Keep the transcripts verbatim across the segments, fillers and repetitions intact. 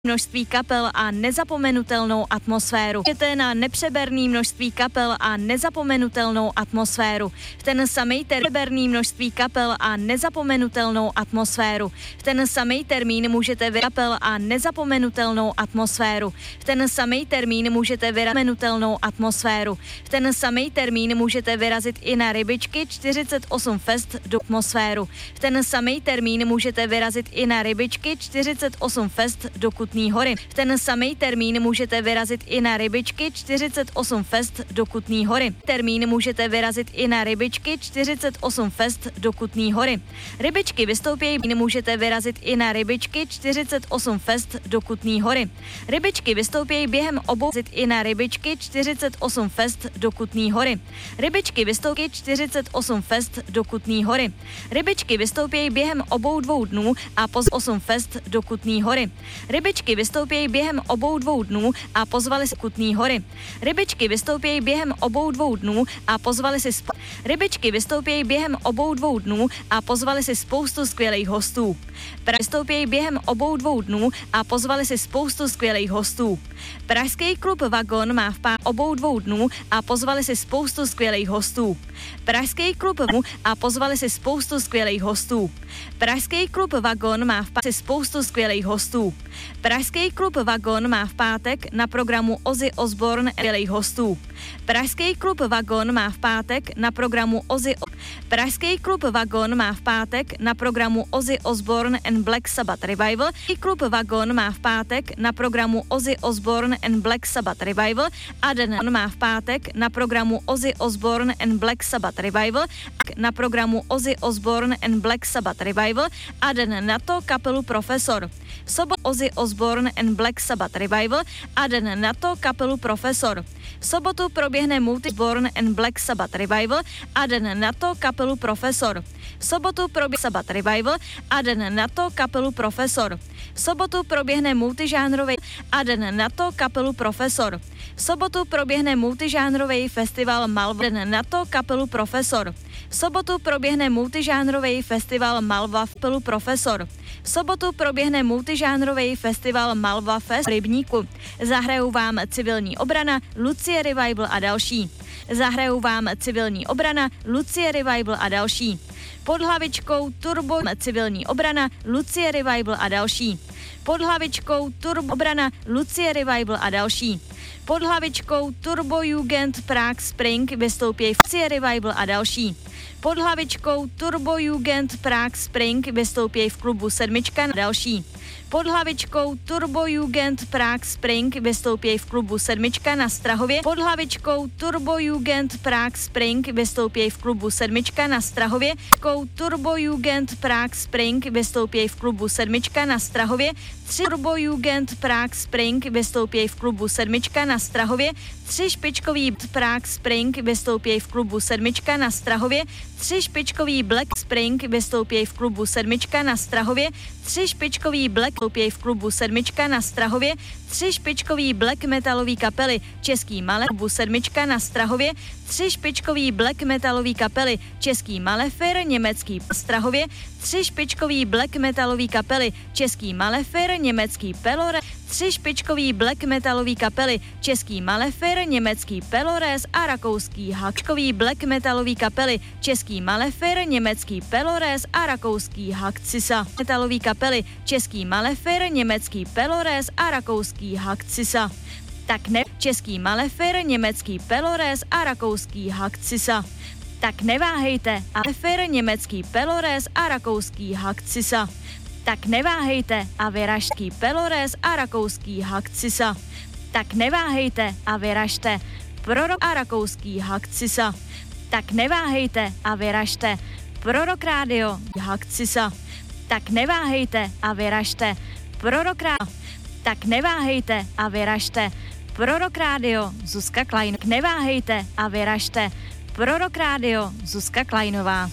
množství kapel a nezapomenutelnou atmosféru. Jděte na nepřeberný množství kapel a nezapomenutelnou atmosféru. V ten samej termín množství kapel a nezapomenutelnou atmosféru. V ten samej termín můžete vyrazit kapel a nezapomenutelnou atmosféru. V ten samej termín můžete vyrazit atmosféru. V ten samej termín můžete vyrazit i na Rybičky čtyřicet osm Fest do atmosféru. V ten samej termín můžete vyrazit i na Rybičky čtyřicet osm Fest do Kutný Hory. V ten samej termín můžete vyrazit i na Rybičky čtyřicet osm Fest do Kutný Hory. Termín můžete vyrazit i na Rybičky čtyřicet osm Fest do Kutný Hory. Rybičky vystoupí, můžete vyrazit i na Rybičky čtyřicet osm Fest do Kutný Hory. Rybičky vystoupí během obou i na Rybičky čtyřicet osm Fest do Kutný Hory. Rybičky vystoupí čtyřicet osm Fest do Kutný Hory. Rybičky vystoupí během obou dvou dnů a poz osm Fest do Kutný Hory. Rybičky vystoupí během obou dvou dnů a pozvali si Kutný Hory. Rybičky vystoupí během obou dvou dnů a pozvali si sp- Rybičky vystoupí během obou dvou dnů a pozvali si spoustu skvělých hostů. Pra- vystoupí během obou dvou dnů a pozvali si spoustu skvělých hostů. Pražský klub Vagon má v pá obou dvou dnů a pozvali si spoustu skvělých hostů. Pražský klub a pozvali si spoustu skvělých hostů. Pražský klub Vagon má v pátek spoustu skvělých hostů. Pražský klub Vagon má v pátek na programu Ozzy Osbourne skvělých hostů. Pražský klub Vagon má v pátek na programu Ozzy Pražský klub Vagon má v pátek na programu Ozzy Osbourne and Black Sabbath Revival. Klub Vagon má v pátek na programu Ozzy Osbourne and Black Sabbath Revival a den má v pátek na programu Ozzy Osbourne and Black Sabbath Revival na programu Ozzy Osbourne and Black Sabbath Revival a den na to kapelu Profesor. Sobot Ozzy Osbourne and Black Sabbath Revival a den na to kapelu Profesor. V sobotu proběhne Multi-Born and Black Sabbath Revival a den na to kapelu Profesor. V sobotu proběhne Sabbath Revival a den na to kapelu Profesor. V sobotu proběhne multižánrový a den na to kapelu Profesor. V sobotu proběhne multižánrový festival Malva, den na to kapelu Profesor. V sobotu proběhne multižánrový festival Malva v kapelu Profesor. V sobotu proběhne multižánrový festival Malva Fest v Rybníku. Zahrajou vám Civilní obrana, Lucie Revival a další. Zahrajou vám Civilní obrana, Lucie Revival a další. Pod hlavičkou Turbo Civilní obrana, Lucie Revival a další. Pod hlavičkou Turbo obrana, Lucie Revival a další. Pod hlavičkou Turbo Jugend Prague Spring vystoupí Lucie Revival a další. Pod hlavičkou Turbo Jugend Prague Spring vystoupí v klubu Sedmička a další. Pod hlavičkou Turbo Jugend Prague Spring vystoupí v klubu Sedmička na Strahově. Pod hlavičkou Turbo Jugend Prague Spring vystoupí v klubu Sedmička na Strahově. Turbo Jugend Prague Spring vystoupí v klubu Sedmička na Strahově. Tři Turbo Jugend Prague Spring vystoupí v klubu Sedmička na Strahově. Tři špičkový Prague Spring vystoupí v klubu Sedmička na Strahově. Tři špičkový Black Spring vystoupí v klubu Sedmička na Strahově. Tři špičkový Black vystoupí v klubu Sedmička na Strahově. Tři špičkový black metalový kapely Český Male klubu Sedmička na Strahově. Tři špičkový black metalový kapely Český Malefer, německý Strahově. Tři špičkový black metalový kapely Český Malefer, německý Pelore. Tři špičkový black metalový kapely Český Malefer, německý Pelores a rakouský Hakčkový black metalový kapely Český Malefer, německý Pelores a rakouský Hakcisa. Metalový kapely Český Malefer, německý Pelores a rakouský Hakcisa. Tak ne Český Malefer, německý Pelores a rakouský Hakcisa. Tak neváhejte a Malefer, německý Pelores a rakouský Hakcisa. Tak neváhejte a vyražský Pelores a rakouský Hakcisa. Tak neváhejte a vyražte Prorok a rakouský Hakcisa. Tak neváhejte a vyražte Prorok Rádio Hakcisa. Tak neváhejte a vyražte Prorok Rádio. Tak neváhejte a vyražte Prorok Rádio Zuzka Klein. Neváhejte a vyražte Prorok Rádio Zuzka Kleinová.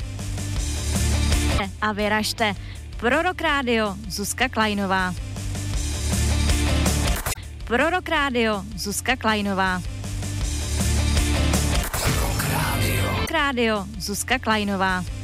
A vyražte Prorok Rádio Zuzka Kleinová. Prorok Rádio Zuzka Kleinová. Prorok Rádio Zuzka Kleinová.